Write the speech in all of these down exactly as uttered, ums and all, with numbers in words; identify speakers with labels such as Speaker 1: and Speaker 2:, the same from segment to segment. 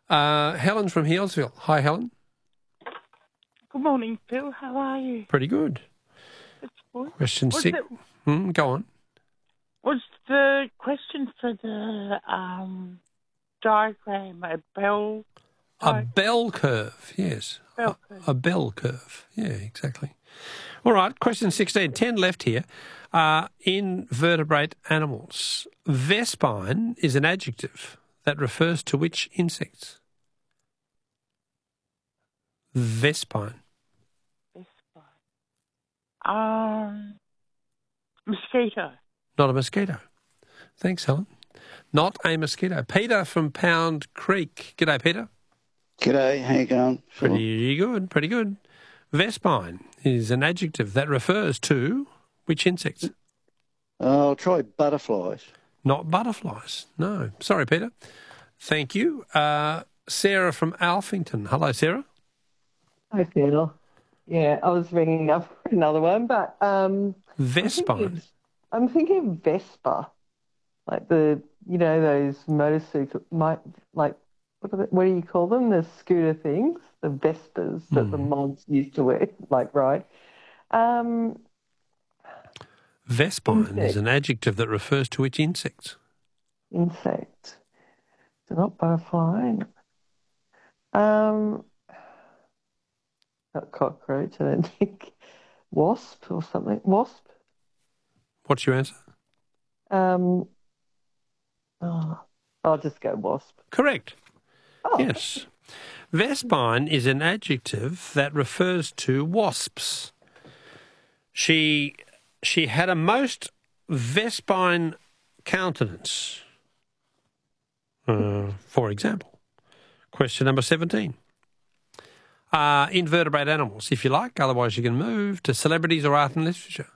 Speaker 1: Uh, Helen from Healesville. Hi, Helen.
Speaker 2: Good morning, Phil. How are you?
Speaker 1: Pretty good.
Speaker 2: That's good.
Speaker 1: Question
Speaker 2: What's
Speaker 1: six.
Speaker 2: it-
Speaker 1: Hmm, go on.
Speaker 2: What's the question for the um, diagram? A bell?
Speaker 1: A
Speaker 2: Di-
Speaker 1: bell curve, yes.
Speaker 2: bell
Speaker 1: A,
Speaker 2: curve.
Speaker 1: a bell curve. Yeah, exactly. All right, question sixteen. Ten left here. Uh, invertebrate animals. Vespine is an adjective that refers to which insects? Vespine.
Speaker 2: Um, mosquito.
Speaker 1: Not a mosquito. Thanks, Helen. Not a mosquito. Peter from Pound Creek. G'day, Peter.
Speaker 3: G'day, how you going?
Speaker 1: Pretty good, pretty good. Vespine is an adjective that refers to which insects?
Speaker 3: I'll try butterflies.
Speaker 1: Not butterflies. No. Sorry, Peter. Thank you. Uh, Sarah from Alphington. Hello, Sarah.
Speaker 4: Hi, Phil. Yeah, I was ringing up for another one, but um,
Speaker 1: Vespine.
Speaker 4: I'm thinking Vespa, like the you know those motorcycle, my, like what are the, what do you call them? The scooter things, the Vespas that
Speaker 1: Mm.
Speaker 4: the mods used to wear, like right. Um,
Speaker 1: Vespine
Speaker 4: Insect.
Speaker 1: is an adjective that refers to which insects?
Speaker 4: insect, so not butterfly. Um, not cockroach. I don't think wasp or something. Wasp.
Speaker 1: What's your answer?
Speaker 4: Um, oh, I'll just go wasp.
Speaker 1: Correct.
Speaker 4: Oh.
Speaker 1: Yes. Vespine is an adjective that refers to wasps. She she had a most vespine countenance. Uh, for example, question number seventeen. Uh, invertebrate animals, if you like. Otherwise, you can move to celebrities or art and literature.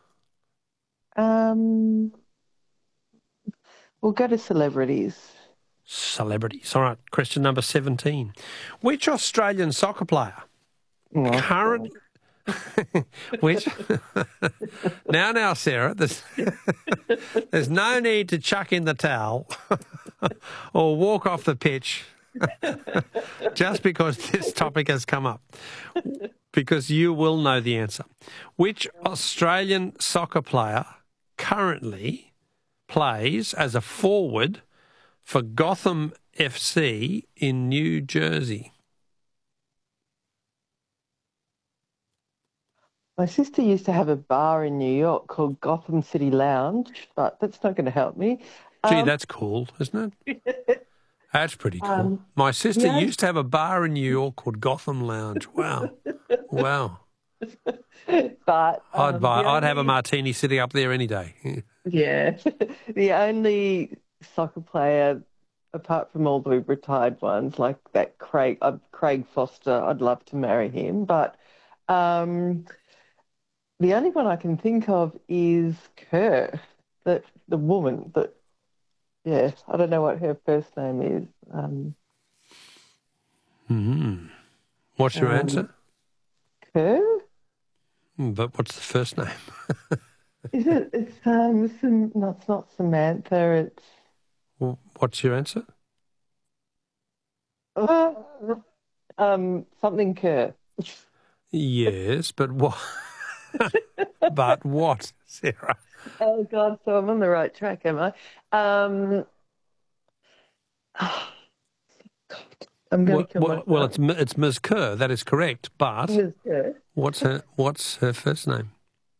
Speaker 4: Um, we'll go to celebrities.
Speaker 1: Celebrities. All right. Question number seventeen. Which Australian soccer player
Speaker 4: Oh,
Speaker 1: current which now now Sarah, there's there's no need to chuck in the towel or walk off the pitch just because this topic has come up, because you will know the answer. Which Australian soccer player currently plays as a forward for Gotham F C in New Jersey?
Speaker 4: My sister used to have a bar in New York called Gotham City Lounge, but that's not going to help me.
Speaker 1: Gee,
Speaker 4: Um,
Speaker 1: that's cool, isn't it? That's pretty cool.
Speaker 4: Um,
Speaker 1: My sister
Speaker 4: yeah.
Speaker 1: used to have a bar in New York called Gotham Lounge. Wow. Wow.
Speaker 4: but
Speaker 1: I'd
Speaker 4: um,
Speaker 1: buy
Speaker 4: the
Speaker 1: I'd have a
Speaker 4: only-
Speaker 1: martini sitting up there any day.
Speaker 4: Yeah, the only soccer player, apart from all the retired ones, like that Craig, uh, Craig Foster, I'd love to marry him. But um, the only one I can think of is Kerr, the the woman that. Yeah, I don't know what her first name is. Um,
Speaker 1: Mm-hmm. What's your
Speaker 4: Um,
Speaker 1: answer?
Speaker 4: Kerr?
Speaker 1: Mm, But what's the first name?
Speaker 4: Is it? It's um, Sam, no, it's not Samantha. It's
Speaker 1: Well, What's your answer?
Speaker 4: uh, um, something Kerr.
Speaker 1: Yes, but what? But what, Sarah?
Speaker 4: Oh God, so I'm on the right track, am I? Um, oh, God, I'm going
Speaker 1: Well,
Speaker 4: to kill
Speaker 1: well,
Speaker 4: myself.
Speaker 1: well, it's M- it's Miz Kerr. That is correct. But
Speaker 4: Miz Kerr.
Speaker 1: what's her what's her first name?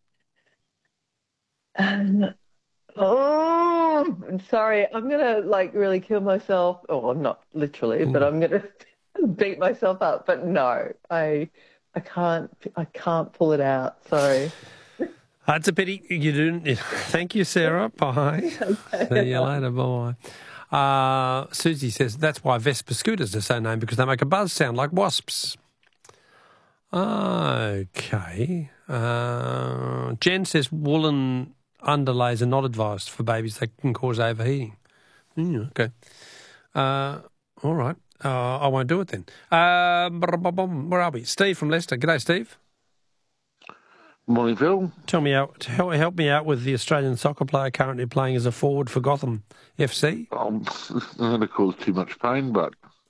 Speaker 4: Um, oh, I'm sorry. I'm gonna like really kill myself. Oh, not literally, but I'm gonna beat myself up. But no, I, I can't. I can't pull it out. Sorry.
Speaker 1: That's a pity you didn't. Thank you, Sarah. Bye. See you later. Bye. Uh, Susie says that's why Vespa scooters are so named, because they make a buzz sound like wasps. Okay. Uh, Jen says woolen underlays are not advised for babies. They can cause overheating. Mm, okay. Uh, all right. Uh, I won't do it then. Uh, where are we? Steve from Leicester. G'day, Steve.
Speaker 5: Morning, Phil.
Speaker 1: Tell me out. Help, help me out with the Australian soccer player currently playing as a forward for Gotham F C.
Speaker 5: Um, I'm not going to cause too much pain, but